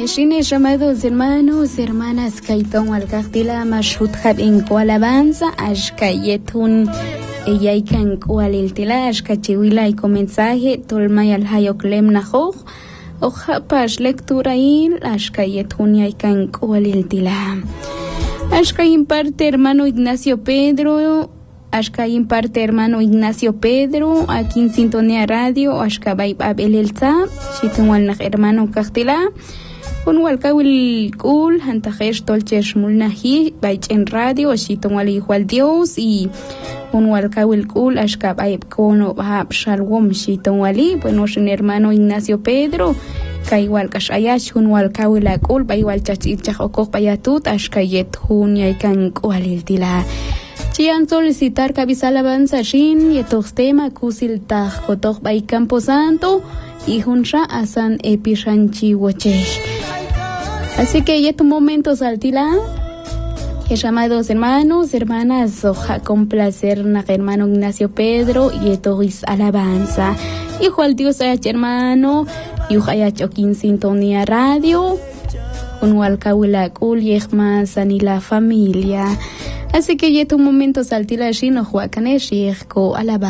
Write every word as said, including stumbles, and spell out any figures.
Shines, amados hermanos, hermanas, Kaiton Alcastila, Mashut Habin Alabanza, Ashkayetun, Eyaikan Kualiltila, Ashkachiwila y comensaje, Tolmay al Hayoklem Naho, Ojapash lectura il, Ashkayetun Yaikan Kualiltila. Ashkayin parte hermano Ignacio Pedro, Ashkayin parte hermano Ignacio Pedro, aquí en Sintonía Radio, Ashkabay Abel Elza, Chitunwal hermano Castila. Un walkawil cool, hantajesh tolchesh mulnahi, baich en radio, ashito wali igual Dios, y un walkawil cool, ashkab aib kono bahab shalwom, shito wali, bueno, un hermano Ignacio Pedro, kaiwal kashayash, un walkawil cool, baiwal chachit chakokok bayatut, ashkayet hun yaikan kualil tila. Chian solicitar cabeza alabanza shin, yetos tema kusil taj kotok bay Campo Santo, y hunsha asan epishanchi wochech. Así que ya tu momento saltila, que llamados hermanos, hermanas, oja con placer na hermano Ignacio Pedro y etoris alabanza. Hijo al Dios ayach hermano, y ayach okin sintonía radio, con walkawila kul yechmas ani la familia. Así que ya tu momento saltila shino huacanesh yechko alabanza.